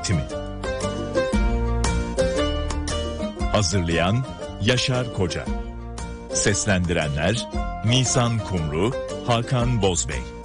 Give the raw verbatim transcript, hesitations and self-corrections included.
eğitimi. Hazırlayan Yaşar Koca. Seslendirenler Nisan Kumru, Hakan Bozbey.